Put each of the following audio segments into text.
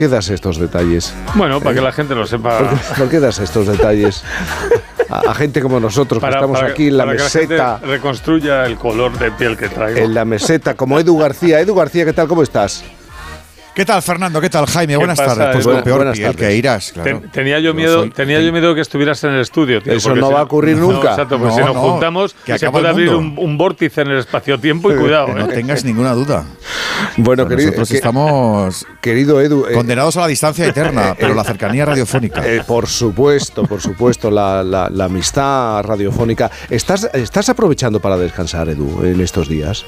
¿Qué das estos detalles? Bueno, para que la gente lo sepa. ¿Por qué das estos detalles a gente como nosotros, que estamos aquí en la meseta? Que la gente reconstruya el color de piel que traigo. En la meseta, como Edu García. Edu García, ¿qué tal? ¿Cómo estás? ¿Qué tal, Fernando? ¿Qué tal, Jaime? Buenas tardes. Pues con peor piel que irás, claro. Tenía yo miedo de que estuvieras en el estudio, tío. Eso no va a ocurrir nunca. Exacto, porque si nos juntamos, se puede abrir un vórtice en el espacio-tiempo y cuidado. No tengas ninguna duda. Bueno, nosotros estamos, querido Edu, condenados a la distancia eterna, pero la cercanía radiofónica. Por supuesto, la amistad radiofónica. ¿Estás aprovechando para descansar, Edu, en estos días?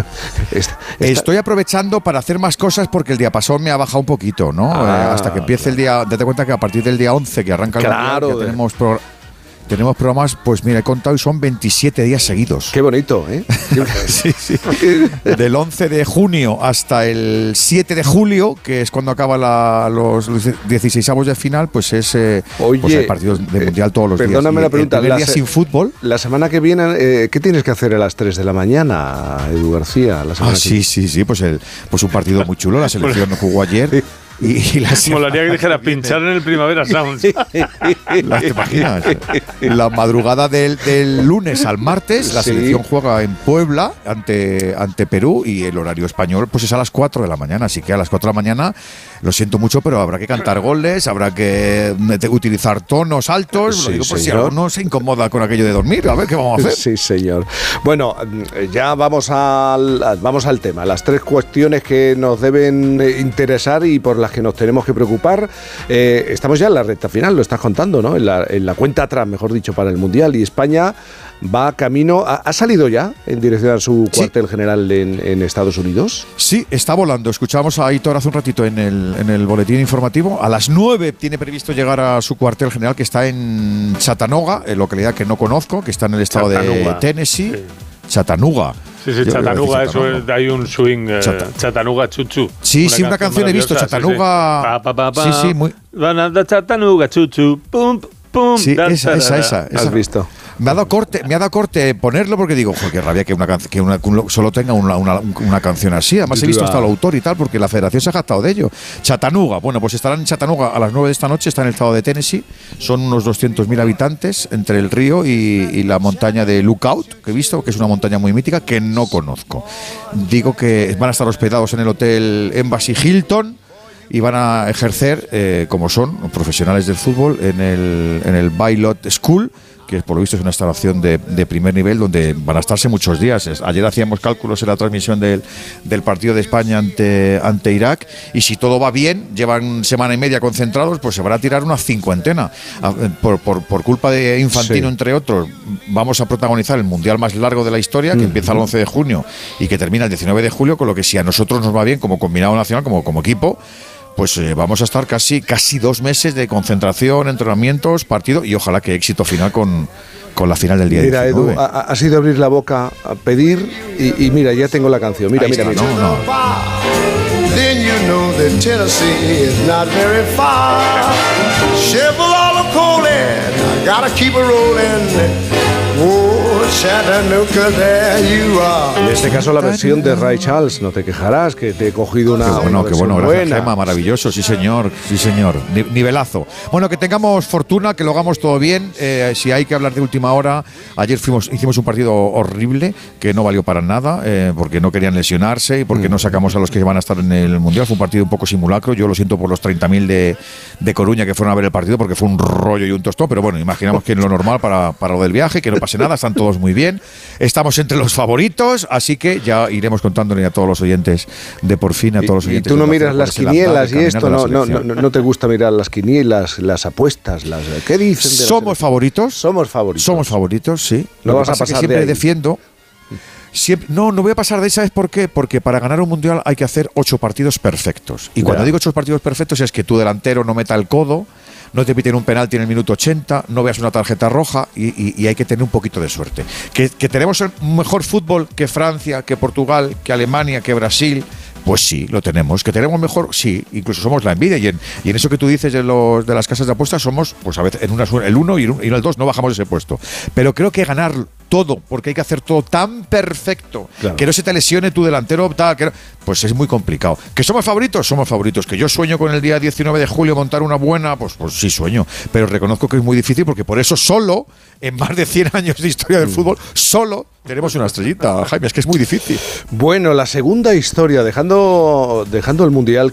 Estoy aprovechando para hacer más cosas porque el diapasón me ha bajado un poquito, ¿no? Hasta que empiece el día. Date cuenta que a partir del día 11, que arranca el mundial, ya tenemos programas, pues mira, he contado y son 27 días seguidos. Qué bonito, ¿eh? Sí. Del 11 de junio hasta el 7 de julio, que es cuando acaba los 16avos de final, pues es pues hay partidos de mundial todos los días. Perdóname la pregunta. El primer día sin fútbol. La semana que viene, ¿qué tienes que hacer a las 3 de la mañana, Edu García? Sí, pues un partido muy chulo. La selección jugó ayer. Y molaría que dijera pinchar en el Primavera Sound. ¿Te imaginas? La madrugada del lunes al martes, la selección juega en Puebla ante Perú, y el horario español pues es a las 4 de la mañana. Así que a las 4 de la mañana, lo siento mucho, pero habrá que cantar goles, habrá que utilizar tonos altos. Lo digo por si alguno se incomoda con aquello de dormir. A ver qué vamos a hacer. Sí, señor. Bueno, ya vamos al tema. Las 3 cuestiones que nos deben interesar y por las que nos tenemos que preocupar. Estamos ya en la recta final, lo estás contando, ¿no? En la cuenta atrás, mejor dicho, para el Mundial, y España va camino. ¿Ha salido ya en dirección a su cuartel general en Estados Unidos? Sí, está volando. Escuchábamos a Aitor hace un ratito en el boletín informativo. A las 9 tiene previsto llegar a su cuartel general, que está en Chattanooga, localidad que no conozco, que está en el estado de Tennessee. Sí. Chattanooga. Sí, Chattanooga, eso es, hay un swing, Chattanooga Chuchu. Sí, una canción he visto, Chattanooga. Sí, muy. Chattanooga Chuchu, pum, pum. Sí, esa. ¿Has visto? Me ha dado corte ponerlo, porque digo, joder, qué rabia que solo tenga una canción así. Además he visto hasta el autor y tal, porque la federación se ha jactado de ello. Chattanooga, bueno, pues estarán en Chattanooga a las 9 de esta noche, está en el estado de Tennessee. Son unos 200.000 habitantes entre el río y la montaña de Lookout, que he visto, que es una montaña muy mítica que no conozco. Digo que van a estar hospedados en el hotel Embassy Hilton y van a ejercer, como son profesionales del fútbol, en el Baylot School, que por lo visto es una instalación de primer nivel, donde van a estarse muchos días. Ayer hacíamos cálculos en la transmisión del partido de España ante Irak, y si todo va bien, llevan semana y media concentrados, pues se van a tirar una cincuentena. Por culpa de Infantino, entre otros, vamos a protagonizar el mundial más largo de la historia, que empieza el 11 de junio y que termina el 19 de julio, con lo que si a nosotros nos va bien como combinado nacional, como equipo, pues vamos a estar casi 2 meses de concentración, entrenamientos, partido, y ojalá que éxito final con la final del día 19. Mira, Edu, ha sido abrir la boca a pedir y mira, ya tengo la canción. Mira. No. Then you know that Tennessee is not very far. Shovel all the coal in, I gotta keep it rolling. En este caso la versión de Ray Charles, no te quejarás, que te he cogido una qué bueno, buena. Gema, maravilloso, sí señor, nivelazo. Bueno, que tengamos fortuna, que lo hagamos todo bien. Si hay que hablar de última hora, ayer hicimos un partido horrible que no valió para nada, porque no querían lesionarse y porque no sacamos a los que van a estar en el Mundial. Fue un partido un poco simulacro. Yo lo siento por los 30.000 de Coruña que fueron a ver el partido, porque fue un rollo y un tostón, pero bueno, imaginamos que es lo normal para lo del viaje, que no pase nada, están todos muy bien. Estamos entre los favoritos, así que ya iremos contándole a todos los oyentes de Por Fin, a todos los oyentes. ¿Y tú no miras las quinielas y esto? ¿No te gusta mirar las quinielas, las apuestas? ¿Qué dicen? Somos favoritos, sí. No vas a pasar siempre de ahí. Defiendo. No voy a pasar de esa. ¿Es por qué? Porque para ganar un mundial hay que hacer 8 partidos perfectos. Y cuando digo 8 partidos perfectos es que tu delantero no meta el codo, no te piten un penalti en el minuto 80, no veas una tarjeta roja, y hay que tener un poquito de suerte. Que tenemos un mejor fútbol que Francia, que Portugal, que Alemania, que Brasil. Pues sí, lo tenemos. ¿Que tenemos mejor? Sí, incluso somos la envidia. Y en eso que tú dices de las casas de apuestas, somos, pues a veces, el 1 y el 2 no bajamos ese puesto. Pero creo que ganar todo, porque hay que hacer todo tan perfecto, claro, que no se te lesione tu delantero, tal, que no, pues es muy complicado. ¿Que somos favoritos? Somos favoritos. ¿Que yo sueño con el día 19 de julio montar una buena? Pues sí sueño, pero reconozco que es muy difícil, porque por eso solo, en más de 100 años de historia del fútbol, solo tenemos una estrellita, Jaime, es que es muy difícil. Bueno, la segunda historia, dejando el Mundial,